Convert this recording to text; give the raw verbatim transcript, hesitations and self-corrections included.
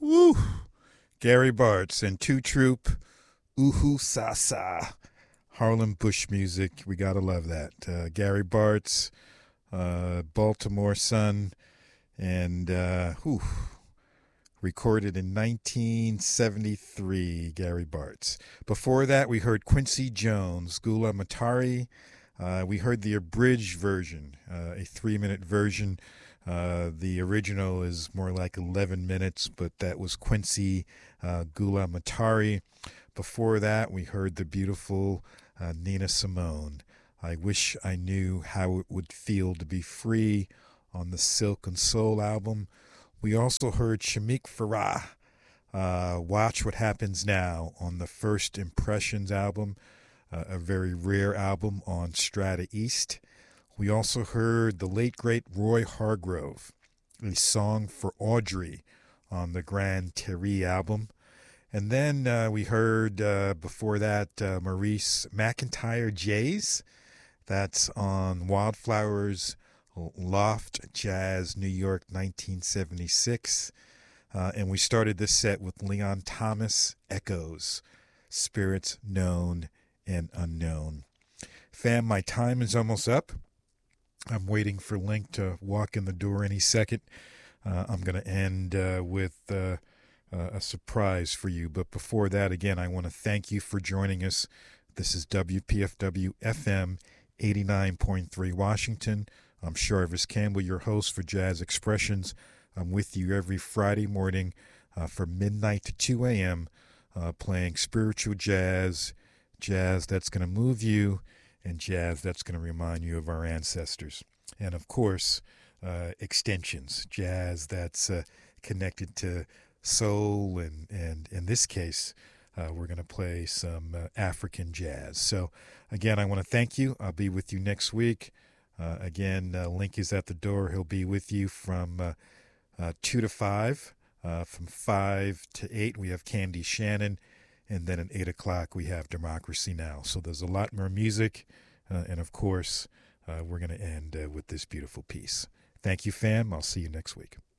Woo! Gary Bartz and Two Troop, Uhu Sasa. Harlem Bush music. We gotta love that. Uh, Gary Bartz, uh, Baltimore Sun, and uh, whew, recorded in nineteen seventy-three, Gary Bartz. Before that, we heard Quincy Jones, Gula Matari. Uh, we heard the abridged version, uh, a three-minute version. Uh, the original is more like eleven minutes, but that was Quincy uh, Gula Matari. Before that, we heard the beautiful uh, Nina Simone. I Wish I Knew How It Would Feel to Be Free on the Silk and Soul album. We also heard Shamik Farah, uh, Watch What Happens Now on the First Impressions album, uh, a very rare album on Strata East. We also heard the late, great Roy Hargrove, a song for Audrey on the Grand Terry album. And then uh, we heard, uh, before that, uh, Maurice McIntyre Jays. That's on Wildflowers Loft Jazz, New York, nineteen seventy-six. Uh, and we started this set with Leon Thomas, Echoes, Spirits Known and Unknown. Fam, my time is almost up. I'm waiting for Link to walk in the door any second. Uh, I'm going to end uh, with uh, uh, a surprise for you. But before that, again, I want to thank you for joining us. This is W P F W F M eighty-nine point three Washington. I'm Sharvis Campbell, your host for Jazz Expressions. I'm with you every Friday morning uh, from midnight to two a.m. Uh, playing spiritual jazz, jazz that's going to move you, and jazz that's going to remind you of our ancestors. And, of course, uh, extensions, jazz that's uh, connected to soul, and, and in this case, uh, we're going to play some uh, African jazz. So, again, I want to thank you. I'll be with you next week. Uh, again, uh, Link is at the door. He'll be with you from uh, uh, two to five. Uh, from five to eight, we have Candy Shannon. And then at eight o'clock, we have Democracy Now! So there's a lot more music. Uh, and, of course, uh, we're going to end uh, with this beautiful piece. Thank you, fam. I'll see you next week.